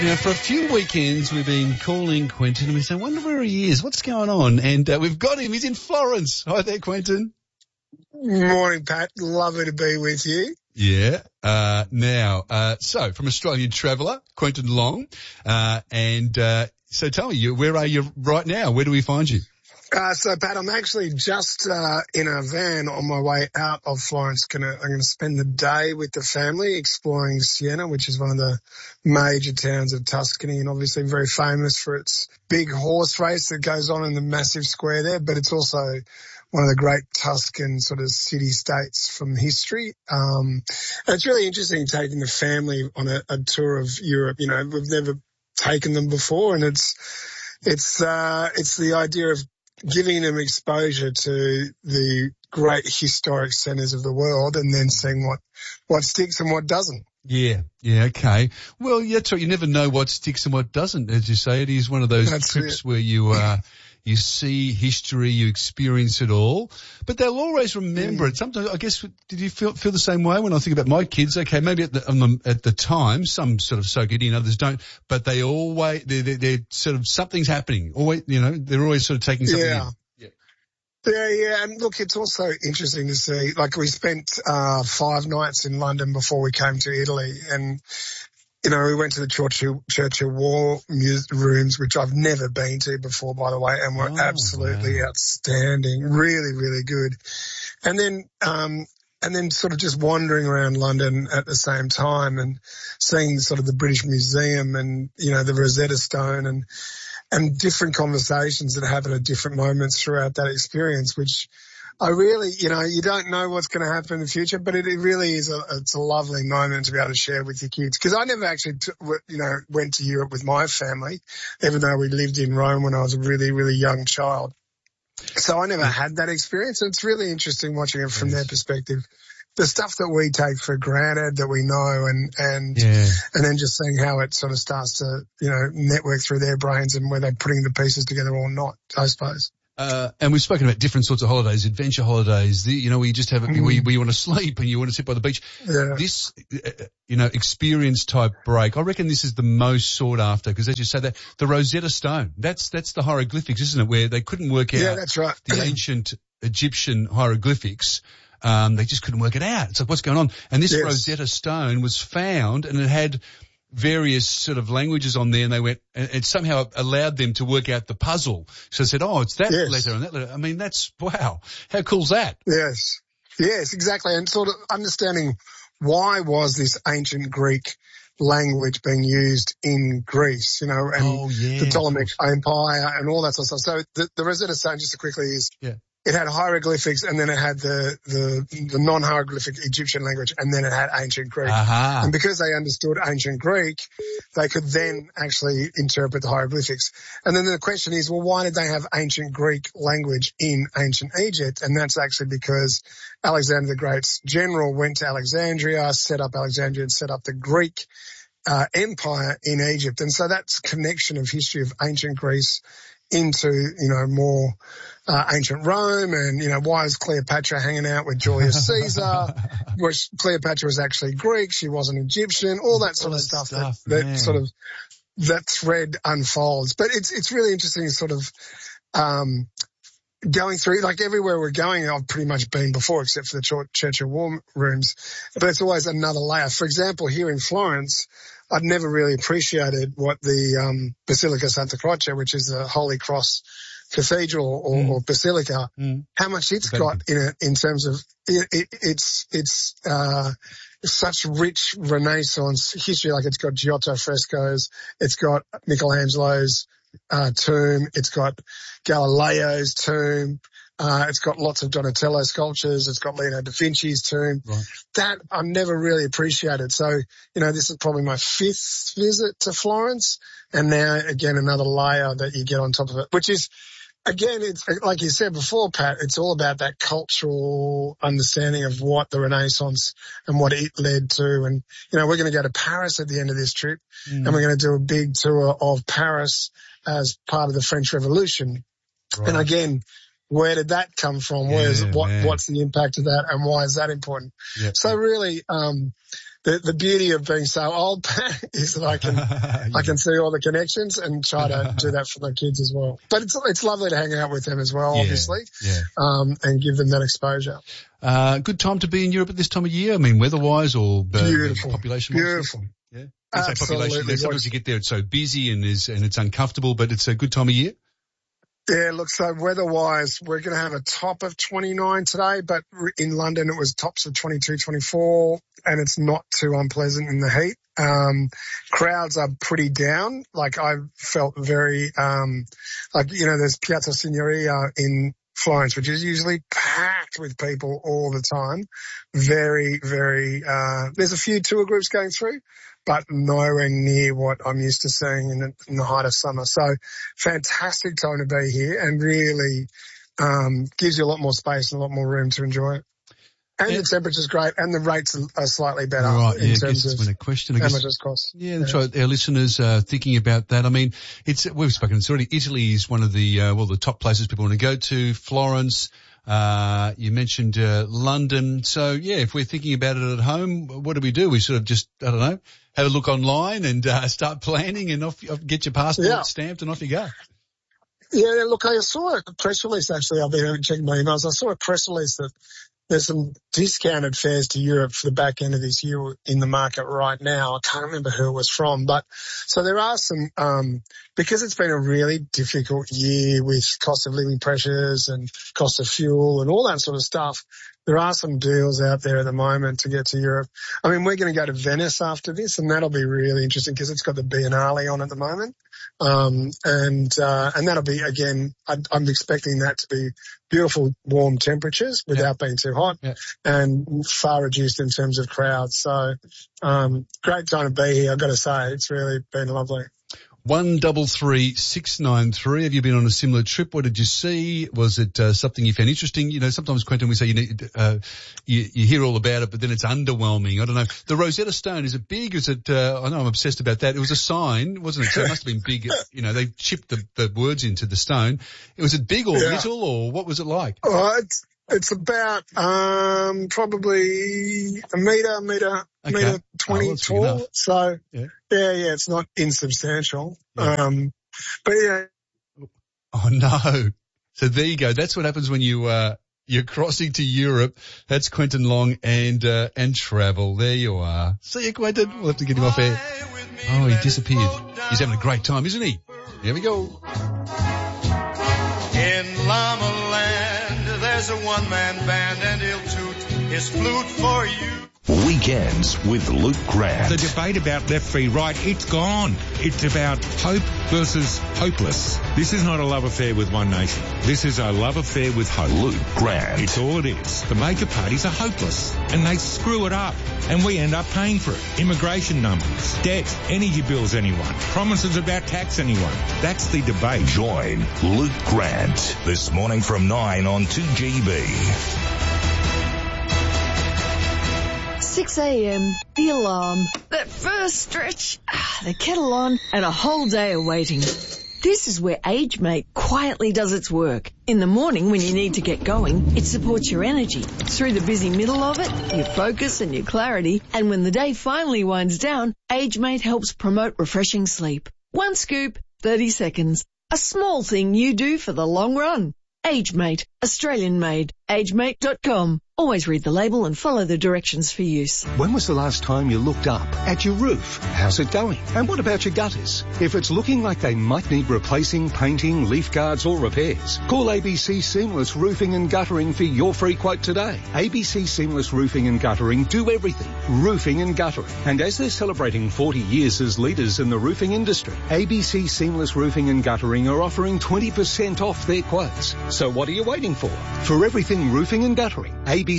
Now, for a few weekends, we've been calling Quentin and we say, wonder where he is. What's going on? And we've got him. He's in Florence. Hi there, Quentin. Morning, Pat. Lovely to be with you. Yeah. So from Australian Traveller, Quentin Long. So tell me, where are you right now? Where do we find you? So, Pat, I'm actually just in a van on my way out of Florence. I'm going to spend the day with the family exploring Siena, which is one of the major towns of Tuscany and obviously very famous for its big horse race that goes on in the massive square there, but it's also one of the great Tuscan sort of city-states from history. And it's really interesting taking the family on a tour of Europe. You know, we've never taken them before, and it's the idea of giving them exposure to the great historic centres of the world and then seeing what sticks and what doesn't. Yeah, okay. Well, yeah, that's right. You never know what sticks and what doesn't, as you say. It is one of those trips where you see history, you experience it all, but they'll always remember it. Sometimes, I guess, did you feel the same way when I think about my kids? Okay, maybe at the time, some sort of soak it in, others don't, but they're sort of, something's happening. Always, you know, they're always sort of taking something in. Yeah, and look, it's also interesting to see, like we spent 5 nights in London before we came to Italy, and you know, we went to the Churchill War rooms, which I've never been to before, by the way, and were absolutely outstanding, really, really good. And then sort of just wandering around London at the same time and seeing sort of the British Museum and, you know, the Rosetta Stone and different conversations that happen at different moments throughout that experience, which I really, you know, you don't know what's going to happen in the future, but it really is it's a lovely moment to be able to share with your kids. Because I never actually, went to Europe with my family, even though we lived in Rome when I was a really, really young child. So I never had that experience. It's really interesting watching it from their perspective. The stuff that we take for granted that we know and then just seeing how it sort of starts to, you know, network through their brains and where they're putting the pieces together or not, I suppose. And we've spoken about different sorts of holidays, adventure holidays, where you just have where you want to sleep and you want to sit by the beach. Yeah. This, experience type break, I reckon this is the most sought after because as you say that, the Rosetta Stone, that's the hieroglyphics, isn't it? Where they couldn't work out that's right. the ancient Egyptian hieroglyphics. They just couldn't work it out. It's like, what's going on? And this Rosetta Stone was found and it had various sort of languages on there, and they went, it somehow allowed them to work out the puzzle. So I said, it's that letter and that letter. I mean, that's, wow. How cool's that? Yes, exactly. And sort of understanding why was this ancient Greek language being used in Greece, you know, and the Ptolemaic Empire and all that sort of stuff. So the Rosetta Stone, just quickly, is it had hieroglyphics and then it had the non-hieroglyphic Egyptian language and then it had ancient Greek. And because they understood ancient Greek, they could then actually interpret the hieroglyphics. And then the question is, well, why did they have ancient Greek language in ancient Egypt? And that's actually because Alexander the Great's general went to Alexandria, set up Alexandria and set up the Greek empire in Egypt. And so that's connection of history of ancient Greece into, you know, more ancient Rome and, you know, why is Cleopatra hanging out with Julius Caesar? Which Cleopatra was actually Greek, she wasn't Egyptian, all that sort of stuff that sort of that thread unfolds. But it's really interesting sort of going through, like everywhere we're going, I've pretty much been before except for the Churchill War rooms, but it's always another layer. For example, here in Florence, I'd never really appreciated what the Basilica Santa Croce, which is a Holy Cross cathedral or basilica, how much it's got in it in terms of it's such rich Renaissance history. Like it's got Giotto frescoes, it's got Michelangelo's tomb, it's got Galileo's tomb, it's got lots of Donatello sculptures, it's got Leonardo da Vinci's tomb. Right. That I've never really appreciated. So, you know, this is probably my 5th visit to Florence, and now again another layer that you get on top of it, which is, again, it's like you said before, Pat, it's all about that cultural understanding of what the Renaissance and what it led to. And, you know, we're going to go to Paris at the end of this trip and we're going to do a big tour of Paris as part of the French Revolution. Right. And again, where did that come from? What's the impact of that and why is that important? Yep. So really, the beauty of being so old is that I can see all the connections and try to do that for my kids as well. But it's lovely to hang out with them as well, obviously, and give them that exposure. Good time to be in Europe at this time of year. I mean, weather-wise or population-wise. Beautiful. Yeah. Absolutely. Sometimes you get there, it's so busy and it's uncomfortable, but it's a good time of year. Yeah, look, so weather-wise, we're going to have a top of 29 today, but in London it was tops of 22, 24, and it's not too unpleasant in the heat. Crowds are pretty down. Like I felt very, there's Piazza Signoria in Florence, which is usually packed with people all the time. Very, very, there's a few tour groups going through, but nowhere near what I'm used to seeing in the height of summer. So fantastic time to be here and really gives you a lot more space and a lot more room to enjoy it. And the temperature's great and the rates are slightly better in terms of how much it costs. Yeah, that's right. Our listeners are thinking about that. I mean, we've spoken, it's already, Italy is one of the, the top places people want to go to. Florence, you mentioned London. So, yeah, if we're thinking about it at home, what do? We sort of just, I don't know, have a look online and start planning and off get your passport stamped and off you go. Yeah, look, I saw a press release, actually. I've been checking my emails. I saw a press release that there's some discounted fares to Europe for the back end of this year in the market right now. I can't remember who it was from, but so there are some, because it's been a really difficult year with cost of living pressures and cost of fuel and all that sort of stuff. There are some deals out there at the moment to get to Europe. I mean, we're going to go to Venice after this, and that'll be really interesting because it's got the Biennale on at the moment. And that'll be, again, I'm expecting that to be beautiful, warm temperatures without being too hot and far reduced in terms of crowds. So, great time to be here. I've got to say, it's really been lovely. 133693. Have you been on a similar trip? What did you see? Was it something you found interesting? You know, sometimes, Quentin, we say you hear all about it, but then it's underwhelming. I don't know. The Rosetta Stone, is it big? Is it? I know I'm obsessed about that. It was a sign, wasn't it? So it must have been big. You know, they chipped the words into the stone. Was it big or little, or what was it like? It's about probably a meter 20 tall. So yeah, it's not insubstantial. Yeah. But yeah. Oh no. So there you go. That's what happens when you're crossing to Europe. That's Quentin Long and travel. There you are. See you, Quentin. We'll have to get him off air. Oh, he disappeared. He's having a great time, isn't he? Here we go. In Llama Land, there's a one-man band and he'll toot his flute for you. Weekends with Luke Grant. The debate about left v right, it's gone. It's about hope versus hopeless. This is not a love affair with one nation. This is a love affair with hope. Luke Grant. It's all it is. The major parties are hopeless and they screw it up and we end up paying for it. Immigration numbers, debt, energy bills anyone, promises about tax anyone. That's the debate. Join Luke Grant this morning from 9 on 2GB. 6 a.m, the alarm, that first stretch, the kettle on, and a whole day of waiting. This is where AgeMate quietly does its work. In the morning when you need to get going, it supports your energy. Through the busy middle of it, your focus and your clarity. And when the day finally winds down, AgeMate helps promote refreshing sleep. One scoop, 30 seconds. A small thing you do for the long run. AgeMate, Australian made. AgeMate.com. Always read the label and follow the directions for use. When was the last time you looked up at your roof? How's it going? And what about your gutters? If it's looking like they might need replacing, painting, leaf guards or repairs, call ABC Seamless Roofing and Guttering for your free quote today. ABC Seamless Roofing and Guttering do everything. Roofing and guttering. And as they're celebrating 40 years as leaders in the roofing industry, ABC Seamless Roofing and Guttering are offering 20% off their quotes. So what are you waiting for? For everything roofing and guttering,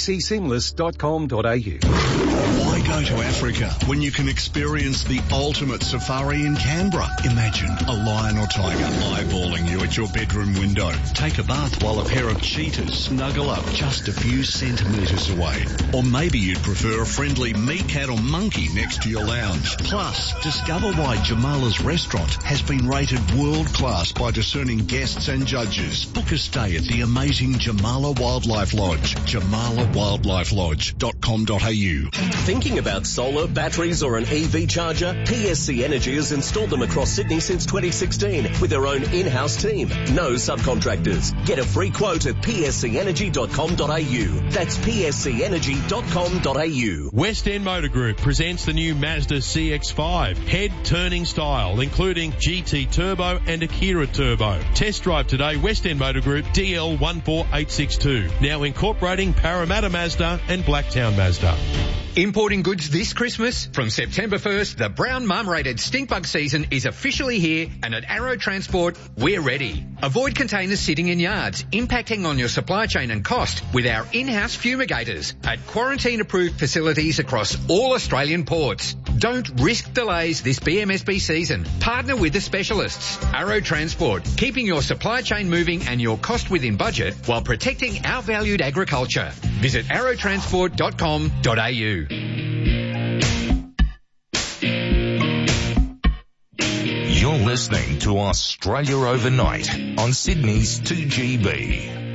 abcseamless.com.au. Why go to Africa when you can experience the ultimate safari in Canberra? Imagine a lion or tiger eyeballing you at your bedroom window. Take a bath while a pair of cheetahs snuggle up just a few centimetres away. Or maybe you'd prefer a friendly meerkat or monkey next to your lounge. Plus, discover why Jamala's restaurant has been rated world-class by discerning guests and judges. Book a stay at the amazing Jamala Wildlife Lodge, jamalawildlifelodge.com.au. Thinking about solar, batteries or an EV charger? PSC Energy has installed them across Sydney since 2016 with their own in-house team. No subcontractors. Get a free quote at pscenergy.com.au. That's pscenergy.com.au. West End Motor Group presents the new Mazda CX-5. Head turning style, including GT Turbo and Akira Turbo. Test drive today, West End Motor Group, DL 14862. Now incorporating Parramatta Mazda and Blacktown Mazda. Importing goods this Christmas? From September 1st, the brown mum-rated stinkbug season is officially here, and at Arrow Transport, we're ready. Avoid containers sitting in yards, impacting on your supply chain and cost with our in-house fumigators at quarantine-approved facilities across all Australian ports. Don't risk delays this BMSB season. Partner with the specialists. Arrow Transport, keeping your supply chain moving and your cost within budget while protecting our valued agriculture. Visit arrowtransport.com.au. You're listening to Australia Overnight on Sydney's 2GB.